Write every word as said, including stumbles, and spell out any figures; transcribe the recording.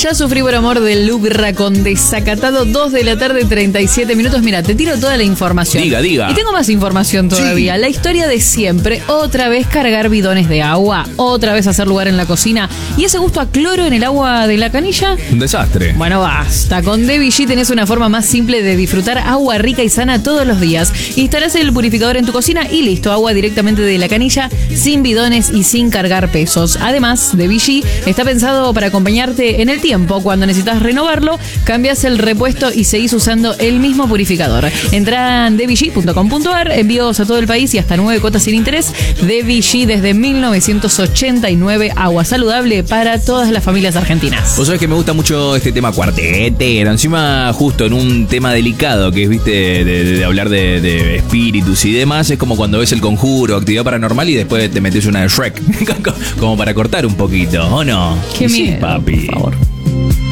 Ya sufrí por amor del Lucra con Desacatado, dos de la tarde, treinta y siete minutos. Mira, te tiro toda la información. Diga, diga. Y tengo más información todavía. Sí. La historia de siempre. Otra vez cargar bidones de agua. Otra vez hacer lugar en la cocina. ¿Y ese gusto a cloro en el agua de la canilla? Un desastre. Bueno, basta. Con Devigi tenés una forma más simple de disfrutar agua rica y sana todos los días. Instalás el purificador en tu cocina y listo. Agua directamente de la canilla, sin bidones y sin cargar pesos. Además, Devigi está pensado para acompañarte en el tiempo. Cuando necesitas renovarlo, cambias el repuesto y seguís usando el mismo purificador. Entrá en devigi punto com punto ar, envíos a todo el país y hasta nueve cuotas sin interés. Devigi desde mil novecientos ochenta y nueve, agua saludable para todas las familias argentinas. Vos sabés que me gusta mucho este tema cuartetero, encima justo en un tema delicado que es, viste, de, de, de hablar de, de espíritus y demás. Es como cuando ves El Conjuro, Actividad Paranormal y después te metes una de Shrek, como para cortar un poquito, ¿o no? Qué sí, miedo, papi. por favor.